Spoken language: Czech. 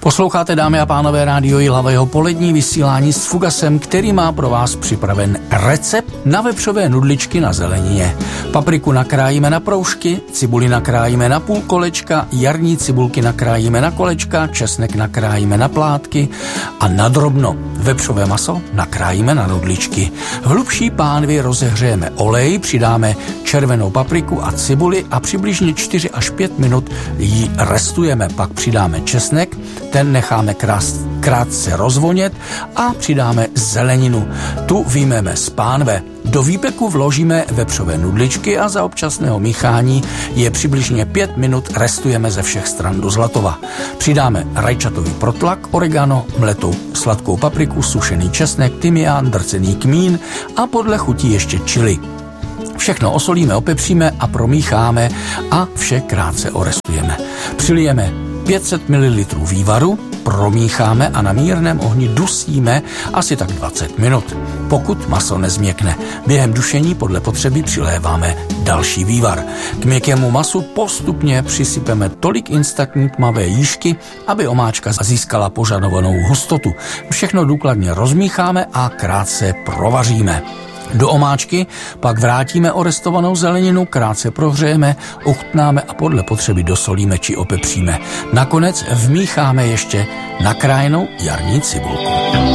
Posloucháte, dámy a pánové, Rádio Jihlava, jeho polední vysílání s Fugasem, který má pro vás připraven recept na vepřové nudličky na zelenině. Papriku nakrájíme na proužky, cibuli nakrájíme na půl kolečka, jarní cibulky nakrájíme na kolečka, česnek nakrájíme na plátky a na drobno. Vepřové maso nakrájíme na nudličky. V hlubší pánvi rozehřejeme olej, přidáme červenou papriku a cibuli a přibližně 4 až 5 minut ji restujeme. Pak přidáme česnek, ten necháme krátce rozvonět a přidáme zeleninu. Tu vyjmeme z pánve. Do výpeku vložíme vepřové nudličky a za občasného míchání je přibližně 5 minut restujeme ze všech stran do zlatova. Přidáme rajčatový protlak, oregano, mletou sladkou papriku, sušený česnek, tymián, drcený kmín a podle chuti ještě chili. Všechno osolíme, opepříme a promícháme a vše krátce orestujeme. Přilijeme 500 ml vývaru, promícháme a na mírném ohni dusíme asi tak 20 minut. Pokud maso nezměkne, během dušení podle potřeby přiléváme další vývar. K měkkému masu postupně přisypeme tolik instantní tmavé jížky, aby omáčka získala požadovanou hustotu. Všechno důkladně rozmícháme a krátce provaříme. Do omáčky pak vrátíme orestovanou zeleninu, krátce prohřejeme, ochutnáme a podle potřeby dosolíme či opepříme. Nakonec vmícháme ještě nakrájenou jarní cibulku.